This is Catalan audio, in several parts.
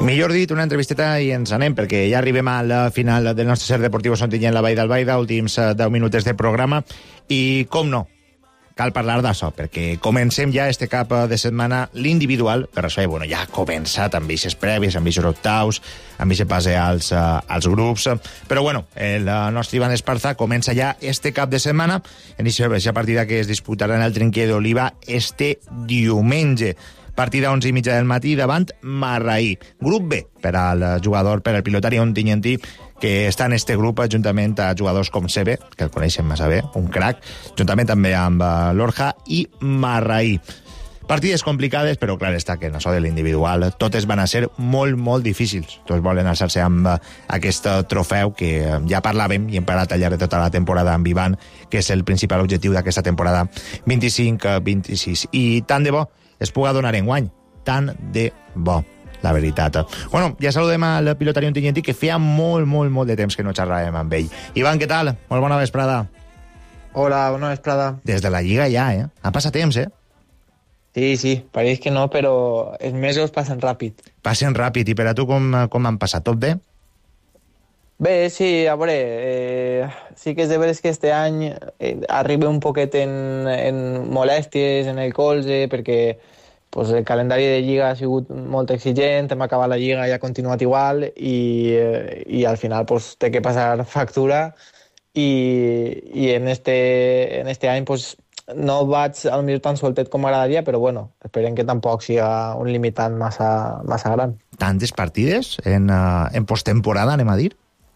Millor dit, una entrevisteta i ens anem, perquè ja arribem al final del nostre Ser Deportiu Sontinyent la Vall d'Albaida, últims 10 minutes de programa, i com no, cal parlar d'això, perquè comencem ja este cap de setmana l'individual, per això bueno, ja ha començat amb aquestes prèvies, amb aquests octaus, amb aquest passe als grups, però bueno, el nostre Ivan Esparza comença ja este cap de setmana, en aquesta partida que es disputarà en el Trinquer d'Oliva este diumenge. Partida a 11:30 del matí davant Marraí. Grup B per al jugador, per al pilotari ontinyentí, que està en este grup juntament a jugadors com Sebe, que el coneixem massa bé, un crac, juntament també amb l'Orja i Marraí. Partides complicades, però clar està que en això de l'individual totes van a ser molt, molt difícils. Tots volen alçar-se amb aquest trofeu que ja parlàvem i hem parlat al llarg de tota la temporada amb Ivan, que és el principal objectiu d'aquesta temporada 25-26. I tant de bo es puga donar enguany, tant de bo, la veritat. Bueno, ja saludem al pilotari ontinyentí, que feia molt, molt, molt de temps que no xerràvem amb ell. Ivan, què tal? Molt bona vesprada. Hola, bona vesprada. Des de la Lliga ja, Ha passat temps, Sí, pareix que no, però els mesos passen ràpid. Passen ràpid, i per a tu com han passat? Tot bé? Bé, sí, a veure, sí que és de veres que este any arriba un poquet en molèsties en el colze, perquè pues, el calendari de Lliga ha sigut molt exigent, hem acabat la Lliga i ha continuat igual, i al final pues, té que passar factura, i en este any pues, no vaig potser tan soltet com m'agradaria, però bueno, esperem que tampoc siga un limitant massa gran. Tantes partides en posttemporada, anem a dir?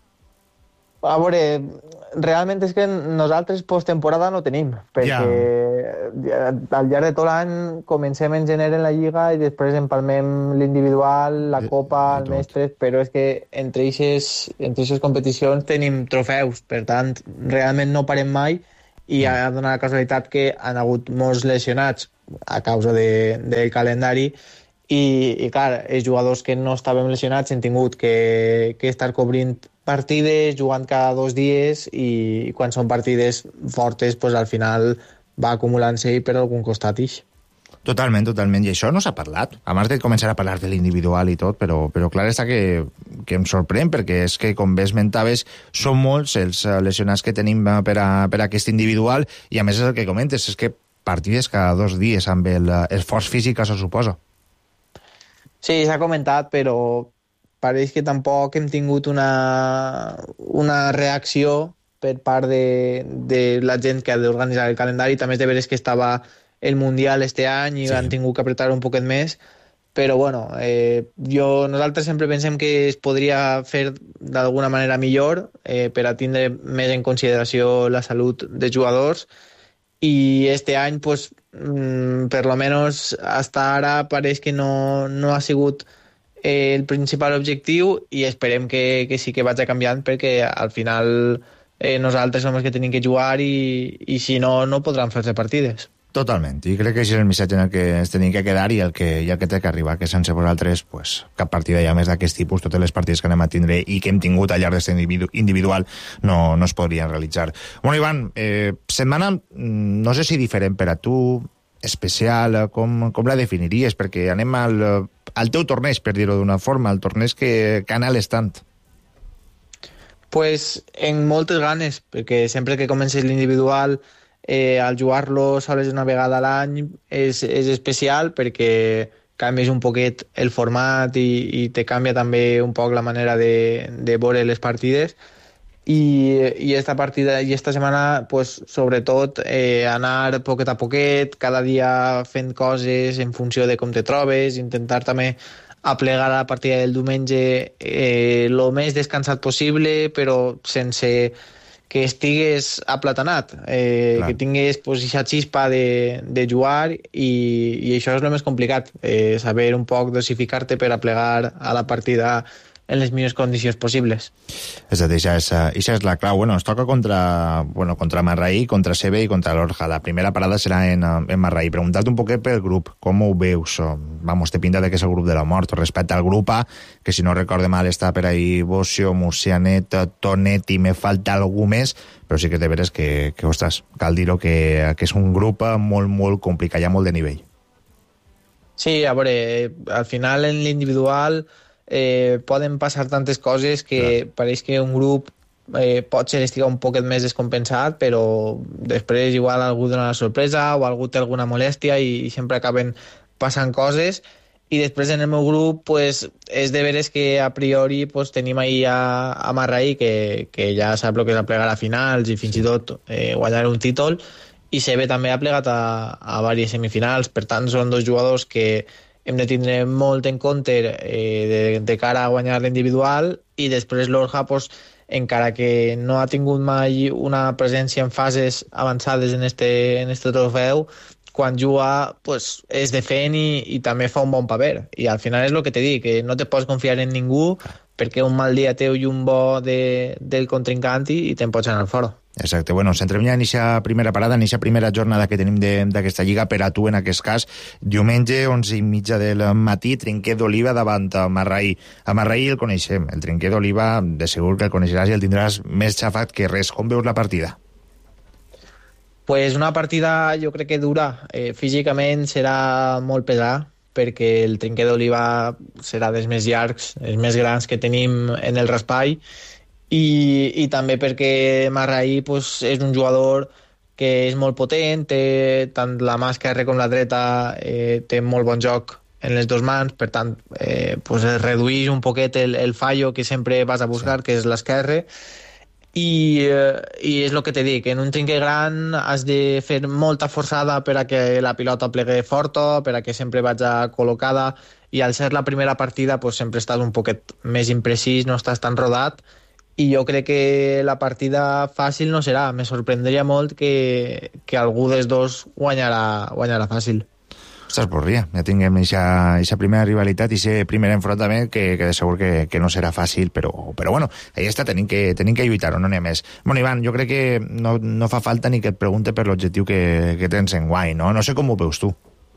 A veure, realment és que nosaltres posttemporada no tenim, perquè al llarg de tot l'any comencem en gener en la Lliga i després empalmem l'individual, la Copa, el Mestres, però és que entre aquestes competicions tenim trofeus, per tant, realment no parem mai, i ha donat la casualitat que han hagut molts lesionats a causa del calendari, i clar, els jugadors que no estàvem lesionats hem tingut que estar cobrint partides, jugant cada 2 dies, i quan són partides fortes, pues, al final va acumulant-se per algun costat ix. Totalment, i això no s'ha parlat. Abans de començar a parlar de l'individual i tot, però clar està que em sorprèn, perquè és que, com bé esmentaves, són molts els lesionats que tenim per a aquest individual, i a més és el que comentes, és que partides cada 2 dies amb l'esforç físic que això suposa. Sí, s'ha comentat, però pareix que tampoc hem tingut una reacció per part de la gent que ha d'organitzar el calendari. També és de veres que estava el Mundial este any i han tingut que apretar un poquet més, però bueno, nosaltres sempre pensem que es podria fer d'alguna manera millor per a tindre més en consideració la salut dels jugadors, i este any pues, per lo menos hasta ara pareix que no ha sigut el principal objectiu, i esperem que sí que vagi canviant, perquè al final nosaltres som els que tenim que jugar, i si no podran fer-se partides. Totalment, i crec que això és el missatge en el que ens tenim que quedar, i el que té que arribar, que sense vosaltres pues, cap partida ja més d'aquest tipus, totes les partides que anem a tindre i que hem tingut al llarg d'aquest individual no es podrien realitzar. Bueno, Ivan, setmana no sé si diferent per a tu, especial, com la definiries? Perquè anem al teu torneig, per dir-ho d'una forma, al torneig que anheles tant. Pues en moltes ganes, perquè sempre que comences l'individual, al jugar-lo sols una vegada a l'any és especial, perquè canvies un poquet el format i te canvia també un poc la manera de veure les partides, i esta partida i esta setmana pues, sobretot anar poquet a poquet, cada dia fent coses en funció de com te trobes, intentar també aplegar la partida del diumenge lo més descansat possible, però sense que estigues aplatanat, que tingués pues, aquesta xispa de jugar, i això és el més complicat, saber un poc dosificar-te per aplegar a la partida en les millors condicions possibles. És a dir, això és la clau. Bueno, ens toca contra Marraí, contra Sebe i contra l'Orja. La primera parada serà en Marraí. Preguntar-te un poquet pel grup, com ho veus? Vamos, te pinta de que és el grup de la mort. Respecte al grup A, que si no recorde mal està per ahí Bocio, Mucianet, Tonet, i me falta algú més, però sí que de veres que ostres, cal dir-ho, que és un grup molt, molt complicat, hi ha molt de nivell. Sí, a veure, al final en l'individual poden passar tantes coses que pareix que un grup potser estiga un poquet més descompensat, però després igual algú dona la sorpresa o algú té alguna molèstia i sempre acaben passant coses. I després en el meu grup pues, és de veres que a priori pues, tenim ahir a Marraí que ja sap el que és plegar a finals i fins i tot guanyar un títol, i Sebe també ha plegat a diverses semifinals. Per tant són dos jugadors que hem de tindre molt en compte de cara a guanyar l'individual. I després l'Orja pues, encara que no ha tingut mai una presència en fases avançades en este trofeu, quan juga pues, es defèn i també fa un bon paper. I al final és el que te dic, que no te pots confiar en ningú perquè un mal dia teu i un bo del contrincant i te'n pots anar al fora. Exacte. Bueno, centrem ja en aquesta primera parada, en aquesta primera jornada que tenim d'aquesta lliga per a tu, en aquest cas. Diumenge, 11:30 del matí, Trinquet d'Oliva davant a Marraí. A Marraí el coneixem. El Trinquet d'Oliva, de segur que el coneixeràs i el tindràs més xafat que res. Com veus la partida? Pues una partida jo crec que dura. Físicament serà molt pesada, perquè el Trinquet d'Oliva serà dels més llargs, els més grans que tenim en el raspall, i també perquè Marraí pues, és un jugador que és molt potent, té tant la mà esquerra com la dreta, té molt bon joc en les dues mans, per tant pues, es redueix un poquet el fallo que sempre vas a buscar, que és l'esquerra. I és el que te dic, en un trinquet gran has de fer molta forçada per a que la pilota plegue forta, per a que sempre vagi col·locada, i al ser la primera partida pues, sempre estàs un poquet més imprecís, no estàs tan rodat, i jo crec que la partida fàcil no serà. Me sorprendria molt que algú dels dos guanyarà fàcil. Ostres, pues ria, ja tinguem aquesta primera rivalitat i aquest primer enfrontament que de segur que no serà fàcil, però bueno, ahí està, tenim que lluitar-ho, no n'hi ha més. Bueno, Ivan, jo crec que no fa falta ni que et pregunte per l'objectiu que tens en guany, no? No sé com ho veus tu.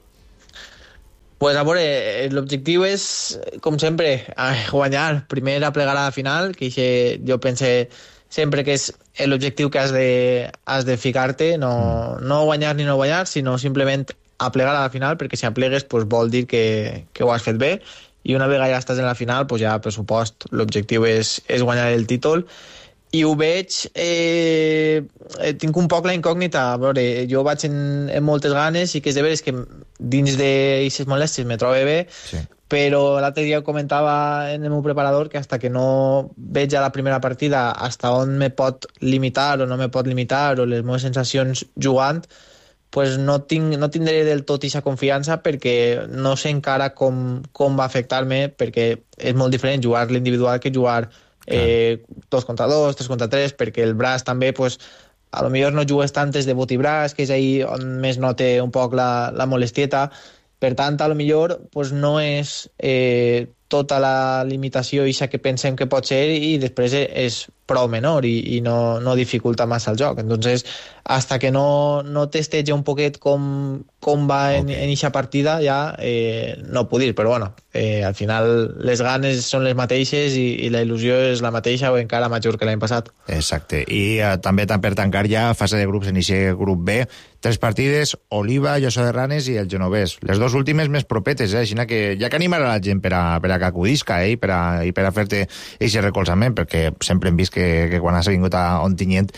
Pues a veure, l'objectiu és, com sempre, guanyar. Primer a plegar a la final, que jo pense sempre que és l'objectiu que has de ficar-te, no guanyar ni no guanyar, sinó simplement a plegar a la final, perquè si aplegues pues, vol dir que ho has fet bé, i una vegada ja estàs en la final pues, ja per supost l'objectiu és guanyar el títol. I ho veig, tinc un poc la incògnita. A veure, jo vaig en moltes ganes i que és de veres que dins d'aquestes molèsties me trobo bé, sí. Però l'altre dia comentava en el meu preparador que hasta que no veig a la primera partida hasta on me pot limitar o no me pot limitar, o les meves sensacions jugant, pues no tindré del tot aquesta confiança, perquè no sé encara com va afectar-me, perquè és molt diferent jugar l'individual que jugar 2 contra 2, 3 contra 3, perquè el braç també, pues, a lo millor no jugues tantes de bot i braç, que és ahí on més note un poc la molestieta. Per tant, a lo millor pues, no és tota la limitació ixa que pensem que pot ser, i després és prou menor i no dificulta massa el joc. Entonces, hasta que no testeja un poquet com va en eixa partida, ja no puc dir, però bueno, al final les ganes són les mateixes i la il·lusió és la mateixa o encara major que l'any passat. Exacte, i també per tancar ja fase de grups en aquest grup B, 3 partides, Oliva, Llosa de Ranes i el Genovès. Les 2 últimes més propetes, així que ja que animar a la gent per a que acudisca i per a fer-te aquest recolzament, perquè sempre hem vist que quan has vingut a Ontinyent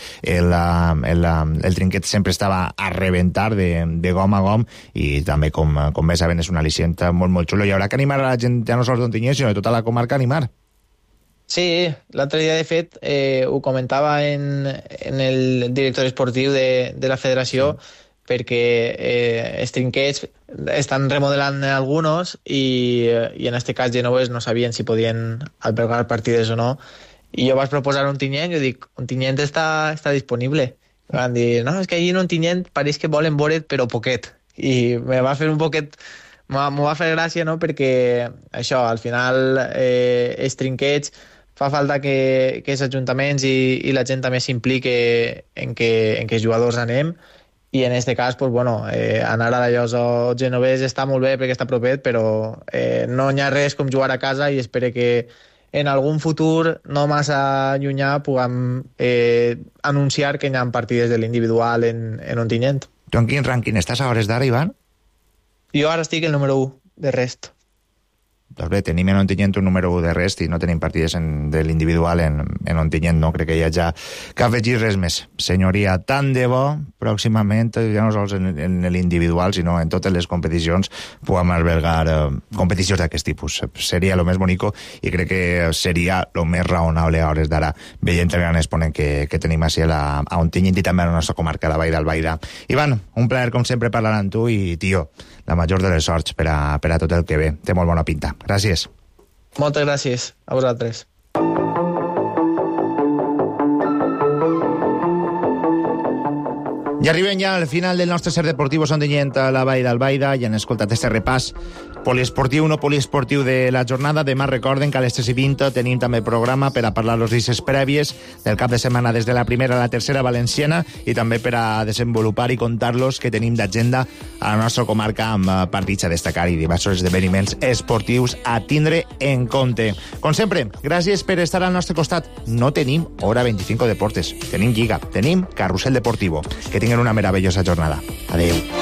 el trinquet sempre estava a rebentar de gom a gom, i també com bé saben és un al·licient molt xulo, i haurà que animar a la gent ja no sols d'Ontinyent sinó de tota la comarca a animar. Sí, l'altre dia de fet ho comentava en el director esportiu de la federació, perquè els trinquets estan remodelant alguns i en este cas Genovès no sabien si podien albergar partides o no, i jo vaig proposar Ontinyent. Jo dic, Ontinyent està disponible. Van dir, no, és que allí en Ontinyent pareix que volen veure't però poquet, i me va fer un poquet, m'ho va fer gràcia, no? Perquè això, al final els trinquets fa falta que els ajuntaments i la gent també s'implique en que els jugadors anem, i en aquest cas pues, bueno, anar a la Llosa o Genovès està molt bé perquè està propet, però no hi ha res com jugar a casa, i espero que en algun futur no massa llunyà puguem anunciar que hi ha partides de l'individual en Ontinyent. Tu en quin rànquing estàs a hores d'ara, Ivan? Jo ara estic el número 1 de rest. doncs bé, tenim en Ontinyent un número 1 de rest i no tenim partides de l'individual en Ontinyent, no crec que hi hagi que afegir res més. Senyoria, tant de bo, pròximament, ja no sols en l'individual, sinó en totes les competicions, puguem albergar competicions d'aquest tipus. Seria lo més bonico i crec que seria lo més raonable a hores d'ara, veient el gran exponent que tenim així a Ontinyent i també a la nostra comarca, la Vall d'Albaida. Ivan, un plaer, com sempre, parlar amb tu i, tio, la major de les sorts per a tot el que ve. Té molt bona pinta. Gràcies. Moltes gràcies a vosaltres. I arribem ja al final del nostre Ser Deportivo Ontinyent a la Vall d'Albaida i han escoltat este repàs poliesportiu, no poliesportiu de la jornada. Demà recorden que a les 3:20 tenim també programa per a parlar les llistes prèvies del cap de setmana des de la primera a la tercera valenciana i també per a desenvolupar i contar-los que tenim d'agenda a la nostra comarca amb partits a destacar i diversos esdeveniments esportius a tindre en compte. Com sempre, gràcies per estar al nostre costat. No tenim Hora 25 Deportes, tenim Lliga, tenim Carrusel Deportivo. Que tinguin una meravellosa jornada. Adeu.